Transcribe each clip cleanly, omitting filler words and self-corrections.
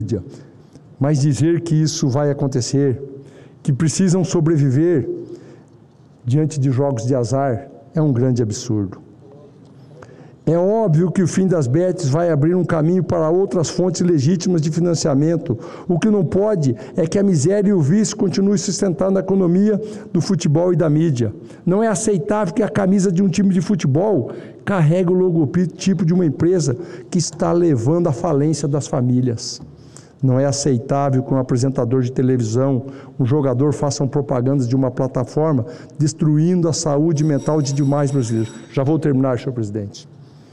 Mas dizer que isso vai acontecer, que precisam sobreviver diante de jogos de azar, é um grande absurdo. É óbvio que o fim das bets vai abrir um caminho para outras fontes legítimas de financiamento. O que não pode é que a miséria e o vício continuem sustentando a economia do futebol e da mídia. Não é aceitável que a camisa de um time de futebol carregue o logotipo de uma empresa que está levando à falência das famílias. Não é aceitável que um apresentador de televisão, um jogador façam propagandas de uma plataforma destruindo a saúde mental de demais brasileiros. Já vou terminar, senhor presidente.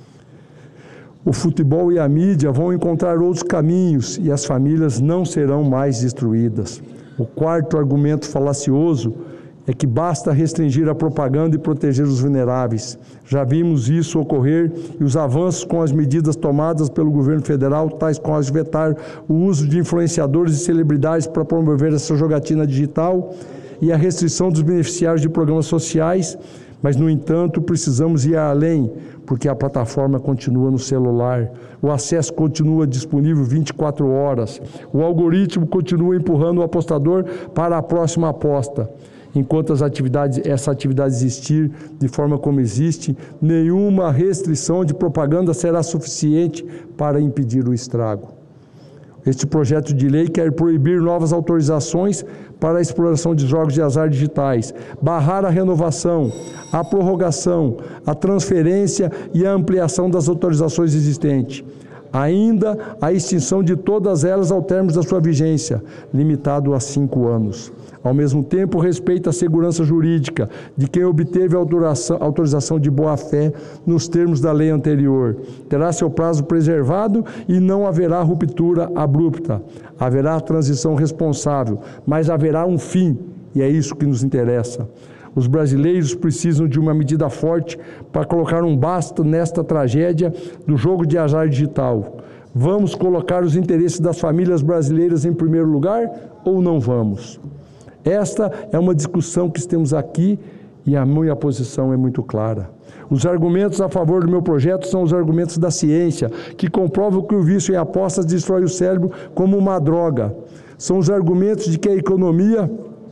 O futebol e a mídia vão encontrar outros caminhos e as famílias não serão mais destruídas. O quarto argumento falacioso é que basta restringir a propaganda e proteger os vulneráveis. Já vimos isso ocorrer e os avanços com as medidas tomadas pelo governo federal, tais como vetar o uso de influenciadores e celebridades para promover essa jogatina digital e a restrição dos beneficiários de programas sociais, mas, no entanto, precisamos ir além, porque a plataforma continua no celular, o acesso continua disponível 24 horas, o algoritmo continua empurrando o apostador para a próxima aposta. Enquanto essa atividade existir de forma como existe, nenhuma restrição de propaganda será suficiente para impedir o estrago. Este projeto de lei quer proibir novas autorizações para a exploração de jogos de azar digitais, barrar a renovação, a prorrogação, a transferência e a ampliação das autorizações existentes. Ainda a extinção de todas elas ao término da sua vigência, limitado a 5 anos. Ao mesmo tempo, respeita a segurança jurídica de quem obteve a autorização de boa-fé nos termos da lei anterior. Terá seu prazo preservado e não haverá ruptura abrupta. Haverá transição responsável, mas haverá um fim, e é isso que nos interessa. Os brasileiros precisam de uma medida forte para colocar um basta nesta tragédia do jogo de azar digital. Vamos colocar os interesses das famílias brasileiras em primeiro lugar ou não vamos? Esta é uma discussão que temos aqui e a minha posição é muito clara. Os argumentos a favor do meu projeto são os argumentos da ciência, que comprovam que o vício em apostas destrói o cérebro como uma droga. São os argumentos de que a economia,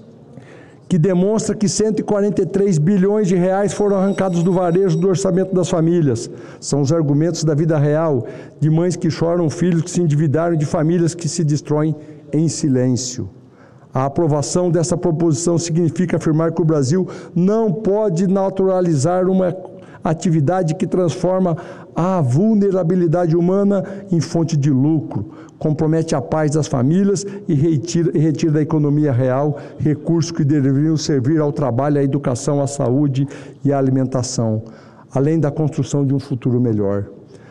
que demonstra que 143 bilhões de reais foram arrancados do varejo do orçamento das famílias. São os argumentos da vida real, de mães que choram, filhos que se endividaram, de famílias que se destroem em silêncio. A aprovação dessa proposição significa afirmar que o Brasil não pode naturalizar uma atividade que transforma a vulnerabilidade humana em fonte de lucro, compromete a paz das famílias e retira da economia real recursos que deveriam servir ao trabalho, à educação, à saúde e à alimentação, além da construção de um futuro melhor.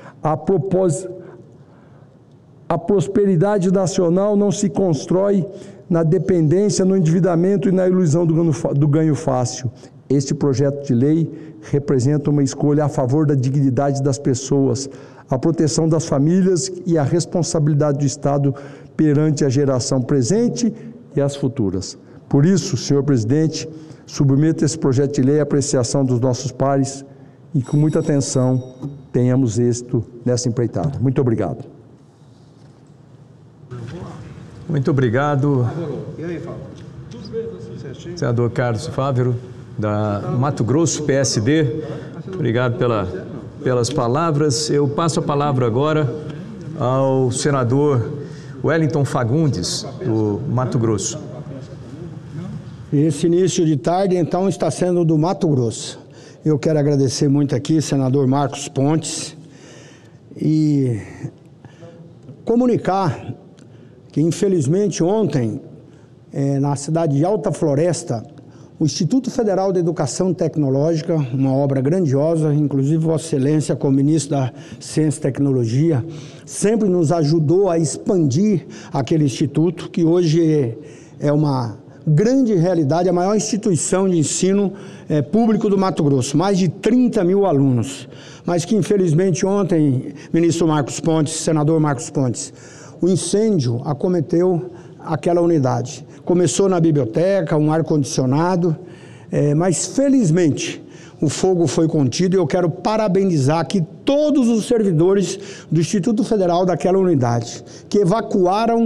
A prosperidade nacional não se constrói na dependência, no endividamento e na ilusão do ganho fácil. Este projeto de lei representa uma escolha a favor da dignidade das pessoas, a proteção das famílias e a responsabilidade do Estado perante a geração presente e as futuras. Por isso, senhor presidente, submeto esse projeto de lei à apreciação dos nossos pares e, com muita atenção, tenhamos êxito nessa empreitada. Muito obrigado. Muito obrigado, senador Carlos Fávero, da Mato Grosso, PSD. Obrigado pelas palavras. Eu passo a palavra agora ao senador Wellington Fagundes, do Mato Grosso. Esse início de tarde, então, está sendo do Mato Grosso. Eu quero agradecer muito aqui, senador Marcos Pontes, e comunicar que, infelizmente, ontem, na cidade de Alta Floresta, o Instituto Federal de Educação Tecnológica, uma obra grandiosa, inclusive Vossa Excelência, como ministro da Ciência e Tecnologia, sempre nos ajudou a expandir aquele instituto, que hoje é uma grande realidade, a maior instituição de ensino público do Mato Grosso, mais de 30 mil alunos, mas que, infelizmente, ontem, ministro Marcos Pontes, senador Marcos Pontes, o incêndio acometeu aquela unidade. Começou na biblioteca, um ar-condicionado, mas felizmente o fogo foi contido e eu quero parabenizar aqui todos os servidores do Instituto Federal daquela unidade, que evacuaram